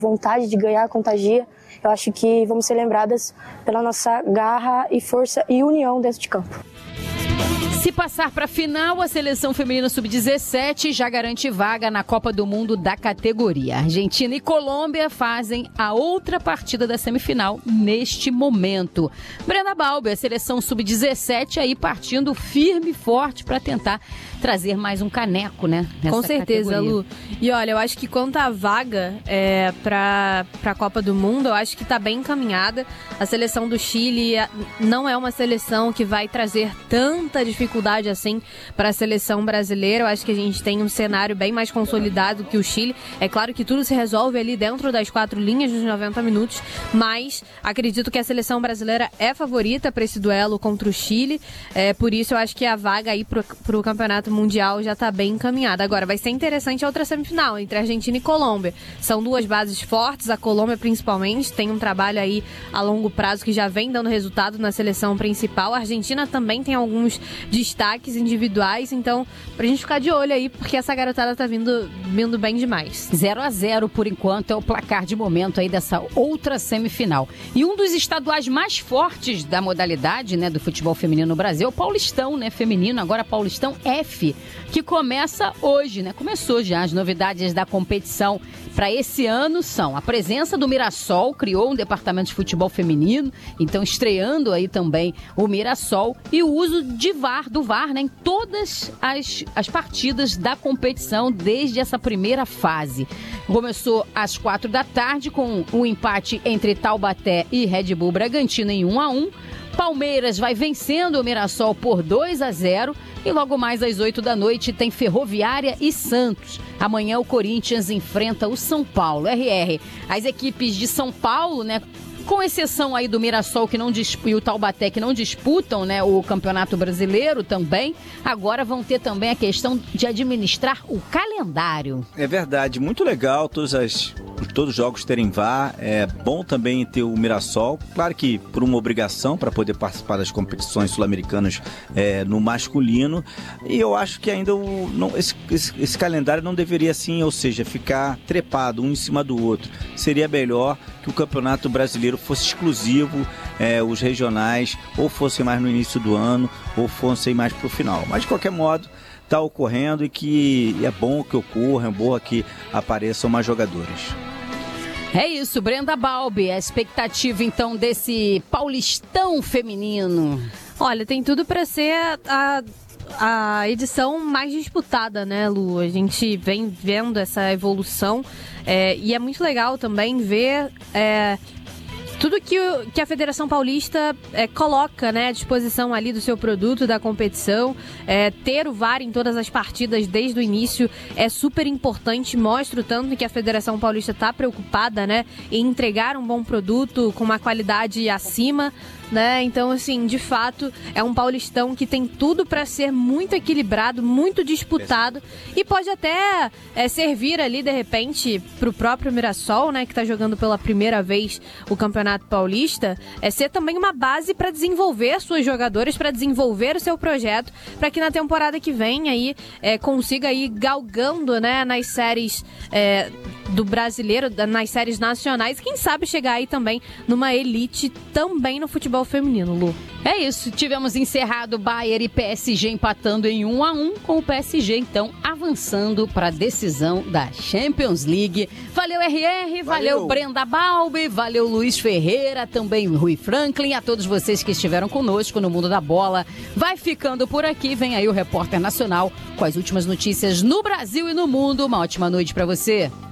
vontade de ganhar contagia. Eu acho que vamos ser lembradas pela nossa garra e força e união dentro de campo. Se passar para a final, a seleção feminina sub-17 já garante vaga na Copa do Mundo da categoria. Argentina e Colômbia fazem a outra partida da semifinal neste momento. Brenda Balbi, a seleção sub-17 aí partindo firme e forte para tentar trazer mais um caneco, né? Com certeza, categoria. Lu. E olha, eu acho que quanto à vaga para a Copa do Mundo, eu acho que está bem encaminhada. A seleção do Chile não é uma seleção que vai trazer tanta dificuldade assim para a seleção brasileira. Eu acho que a gente tem um cenário bem mais consolidado que o Chile. É claro que tudo se resolve ali dentro das 4 linhas dos 90 minutos, mas acredito que a seleção brasileira é favorita para esse duelo contra o Chile. Por isso eu acho que a vaga aí para o Campeonato Mundial já está bem encaminhada. Agora, vai ser interessante a outra semifinal entre Argentina e Colômbia. São duas bases fortes, a Colômbia principalmente tem um trabalho aí a longo prazo que já vem dando resultado na seleção principal. A Argentina também tem alguns destaques individuais, então pra gente ficar de olho aí, porque essa garotada tá vindo bem demais. 0-0 por enquanto é o placar de momento aí dessa outra semifinal. E um dos estaduais mais fortes da modalidade, né, do futebol feminino no Brasil é o Paulistão, né, feminino, agora Paulistão F, que começa hoje, né? Começou já. As novidades da competição para esse ano são a presença do Mirassol, criou um departamento de futebol feminino, então estreando aí também o Mirassol, e o uso do VAR, né, em todas as partidas da competição desde essa primeira fase. Começou às 16h com um empate entre Taubaté e Red Bull Bragantino em 1-1. Palmeiras vai vencendo o Mirassol por 2-0 e logo mais às 20h tem Ferroviária e Santos. Amanhã o Corinthians enfrenta o São Paulo. RR, as equipes de São Paulo, né, com exceção aí do Mirassol e o Taubaté, que não disputam, né, o Campeonato Brasileiro também, agora vão ter também a questão de administrar o calendário. É verdade, muito legal todos os jogos terem VAR. É bom também ter o Mirassol, claro que por uma obrigação para poder participar das competições sul-americanas no masculino, e eu acho que ainda esse calendário não deveria assim, ou seja, ficar trepado um em cima do outro. Seria melhor que o Campeonato Brasileiro fosse exclusivo, os regionais ou fossem mais no início do ano ou fossem mais para o final, mas de qualquer modo está ocorrendo, e que é bom que ocorra, é bom que apareçam mais jogadores. É isso, Brenda Balbi, a expectativa então desse Paulistão feminino. Olha, tem tudo para ser a edição mais disputada, né, Lu? A gente vem vendo essa evolução e é muito legal também ver tudo que a Federação Paulista coloca, né, à disposição ali do seu produto, da competição. Ter o VAR em todas as partidas desde o início é super importante, mostra o tanto que a Federação Paulista está preocupada, né, em entregar um bom produto com uma qualidade acima, né? Então, assim, de fato, é um Paulistão que tem tudo para ser muito equilibrado, muito disputado, e pode até servir ali, de repente, para o próprio Mirassol, né, que está jogando pela primeira vez o Campeonato Paulista, ser também uma base para desenvolver suas jogadoras, para desenvolver o seu projeto, para que na temporada que vem aí consiga ir galgando, né, nas séries do brasileiro, nas séries nacionais, quem sabe chegar aí também numa elite também no futebol feminino, Lu. É isso, tivemos encerrado Bayern e PSG empatando em 1-1, com o PSG então avançando para a decisão da Champions League. Valeu RR, valeu Brenda Balbi, valeu Luiz Ferreira, também Rui Franklin, a todos vocês que estiveram conosco no Mundo da Bola. Vai ficando por aqui, vem aí o Repórter Nacional com as últimas notícias no Brasil e no mundo. Uma ótima noite para você.